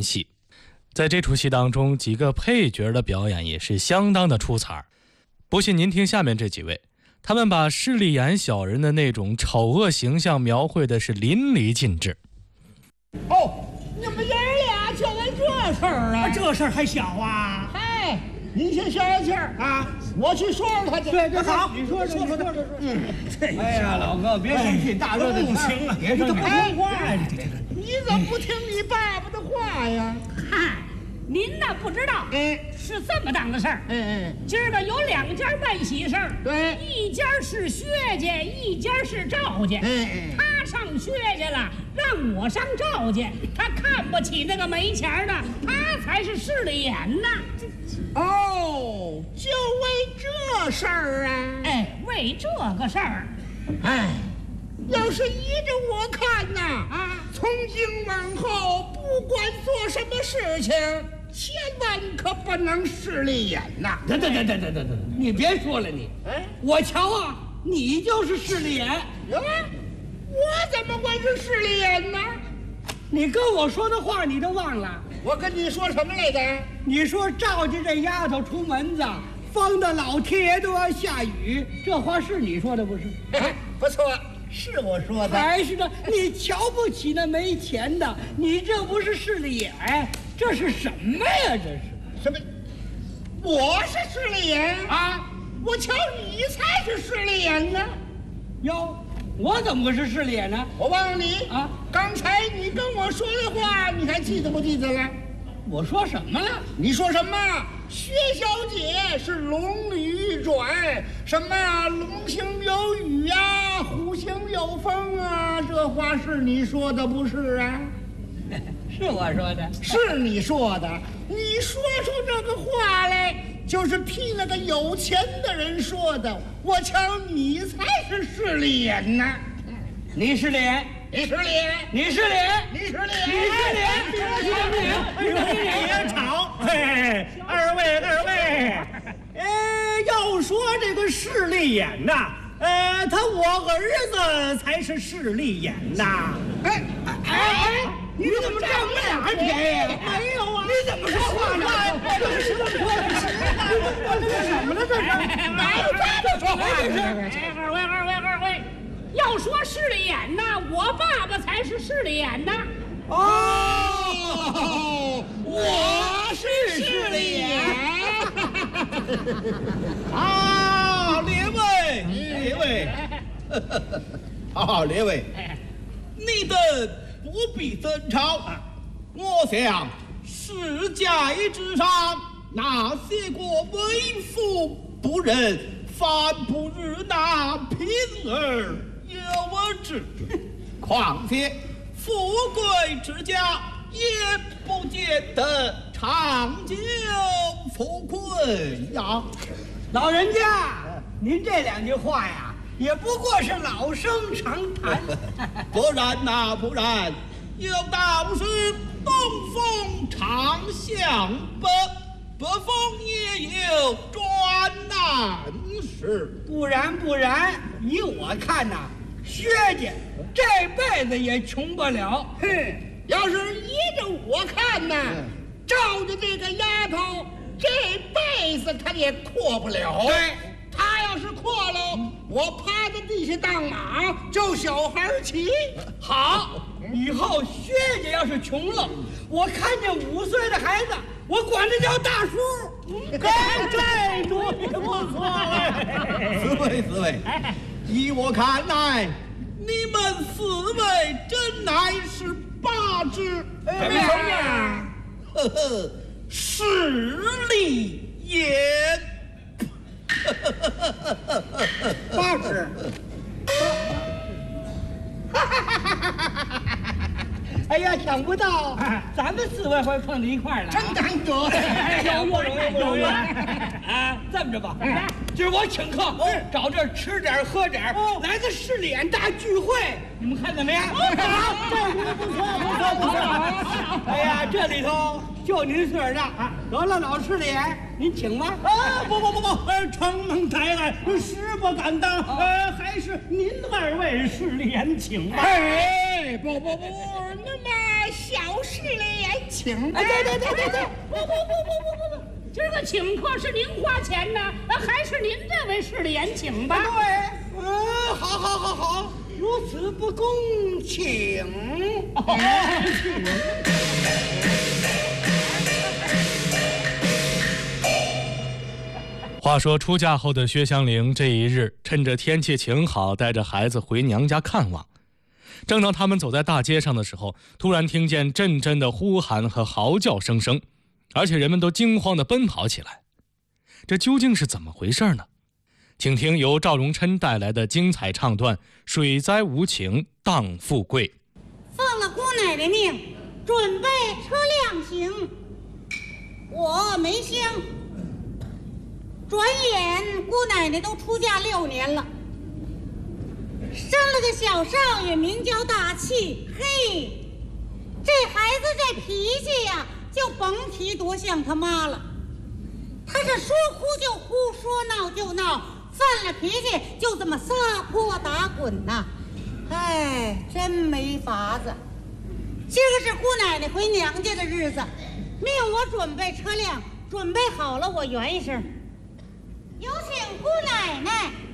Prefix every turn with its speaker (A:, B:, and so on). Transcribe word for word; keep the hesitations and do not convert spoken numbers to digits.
A: 眼戏。在这出戏当中，几个配角的表演也是相当的出彩。不信您听下面这几位，他们把势利眼小人的那种丑恶形象描绘的是淋漓尽致。
B: 哦，你们爷儿俩就为这事儿啊？
C: 这事儿还小啊？
B: 嗨，您先消消气儿啊，我去说说他去。
C: 对对，好，
B: 你说说说说说。嗯，
C: 哎呀，老哥别生气，大热的不行了，别生气。
B: 哎，你怎么不听你爸爸的话呀？
D: 嗨，您呐不知道，
B: 哎，
D: 是这么档子事儿。
B: 哎哎，
D: 今儿个有两家办喜事儿，
B: 对，
D: 一家是薛家，一家是赵家。
B: 哎哎，
D: 他上薛家了，让我上赵家。他看不起那个没钱的，他才是势利眼呢。
B: 哦，就为这事儿啊？
D: 哎，为这个事儿，
B: 哎，要是依着我看呐，啊，从今往后，不管做什么事情，千万可不能势利眼呐！
C: 等等等等等等等，你别说了你，
B: 哎，
C: 我瞧啊，你就是势利眼。
B: 哟，我怎么会是势利眼呢？
C: 你跟我说的话你都忘了？
B: 我跟你说什么来着？
C: 你说赵家这丫头出门子，方的老天爷都要下雨，这话是你说的不是？
B: 哎，不错，是我说的。
C: 还是的，你瞧不起那没钱的，你这不是势利眼，这是什么呀？这是
B: 什么？我是势利眼啊！我瞧你才是势利眼呢！
C: 哟，我怎么会是势利眼呢？
B: 我问你
C: 啊，
B: 刚才你跟我说的话，你还记得不记得了？
C: 我说什么了？
B: 你说什么？薛小姐是龙里玉转，什么龙行有雨呀、啊，虎行有风啊？这话是你说的不是啊？
C: 是我说的，
B: 是你说的。你说出这个话来，就是替那个有钱的人说的。我瞧你才是势利眼呢！
C: 你是脸，
B: 你是脸，
C: 你是脸，
B: 你是脸，
C: 你是脸，你是脸，你是脸，
E: 别吵！嘿，二位二位，呃，要说这个势利眼呐，呃，他我儿子才是势利眼呐。
B: 哎哎哎！
C: 你怎么占我俩还便宜？
E: 没有啊！
C: 你怎么说话呢？这是什么了？这是
B: 哪有这么说话的？
D: 哎，二位二位二位，要说势利眼呐，我爸爸才是势利眼呐。
B: 哦，我是势利眼。
E: 啊，列位，列位，啊，列位，你等不必争吵。我想世界之上那些个为富不仁、反不日那贫儿有我之，况且富贵之家也不见得长久富贵呀。
C: 老人家，您这两句话呀，也不过是老生常谈。
E: 不然呐，不然，有道是东风长向北，北风也有转南时。
C: 不然不然，依我看呐，薛家这辈子也穷不了。
B: 哼，要是依着我看呐，照着这个丫头，这辈子她也阔不了。
C: 对，
B: 她要是阔了，我趴在地下当马，就小孩骑。
C: 好，以后薛家要是穷了，我看见五岁的孩子，我管他叫大叔。
E: 哎，这主意不错嘞！四位四位，依我看来，你们四位真乃是八只
B: 什么呀？
E: 呵呵，势利眼。
B: 八只。
C: 哎呀，想不到咱们四位会碰到一块儿来，
B: 真难得，
C: 有缘有缘啊！这么着吧，今儿我请客，找这儿吃点喝点，来个势利眼大聚会，你们看怎么样？好，这不错不错不错。哎呀，这里头就您岁数大，得了，老势利眼，您请吧。
E: 啊，不不不不，呃，承蒙抬爱，实不敢当，呃，还是您二位势利眼请吧。
B: 哎，不不不，那么小势利眼请。
D: 哎，对对对对对，不不不不不不不，今儿个请客是您花钱呢，还是您这位市里演请吧？
C: 对，嗯，好好好好，如此不公，请。哦，
A: 话说出嫁后的薛香菱这一日，趁着天气晴好，带着孩子回娘家看望。正当他们走在大街上的时候，突然听见阵阵的呼喊和嚎叫声声，而且人们都惊慌地奔跑起来。这究竟是怎么回事呢？请听由赵荣琛带来的精彩唱段《水灾无情荡富贵》。
F: 奉了姑奶奶命，准备车辆行。我梅香，转眼姑奶奶都出嫁六年了，生了个小少爷，名叫大气。嘿，这孩子这脾气呀，就甭提多像他妈了。他是说哭就哭，说闹就闹，犯了脾气就这么撒泼打滚呐、啊。哎，真没法子。今个是姑奶奶回娘家的日子，命我准备车辆，准备好了我圆一声。有请姑奶奶